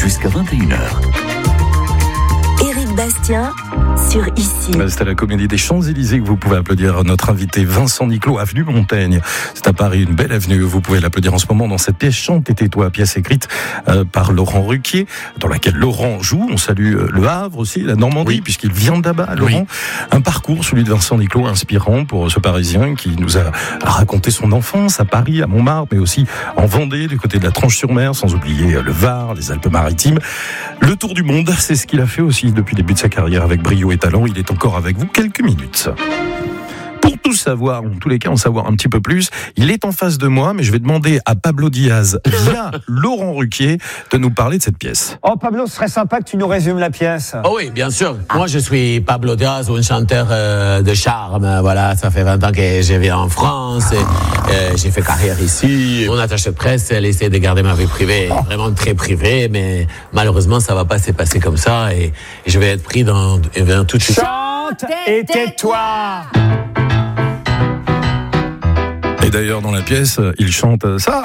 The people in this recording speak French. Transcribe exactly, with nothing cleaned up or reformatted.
jusqu'à vingt et une heures. Éric Bastien sur Ici. C'est à la Comédie des Champs-Élysées que vous pouvez applaudir notre invité Vincent Niclot, avenue Montaigne. C'est à Paris, une belle avenue. Vous pouvez l'applaudir en ce moment dans cette pièce Chante et tais-toi, pièce écrite euh, par Laurent Ruquier, dans laquelle Laurent joue. On salue euh, le Havre aussi, la Normandie, oui. puisqu'il vient de là-bas, Laurent. Oui. Un parcours, celui de Vincent Niclot, inspirant pour ce Parisien qui nous a raconté son enfance à Paris, à Montmartre, mais aussi en Vendée, du côté de la Tranche-sur-Mer, sans oublier le Var, les Alpes-Maritimes. Le tour du monde, c'est ce qu'il a fait aussi depuis le début de sa carrière avec brio et talent. Il est encore avec vous quelques minutes. Pour tout savoir, en tous les cas en savoir un petit peu plus, il est en face de moi, mais je vais demander à Pablo Diaz, via Laurent Ruquier, de nous parler de cette pièce. Oh Pablo, ce serait sympa que tu nous résumes la pièce. Oh oui, bien sûr. Moi, je suis Pablo Diaz, un chanteur euh, de charme. Voilà, ça fait vingt ans que je vis en France. Et, euh, j'ai fait carrière ici. Mon attaché de presse, elle essaie de garder ma vie privée, vraiment très privée, mais malheureusement, ça va pas se passer comme ça et, et je vais être pris dans, dans toutes ces... Chante et tais-toi. Et d'ailleurs, dans la pièce, il chante ça.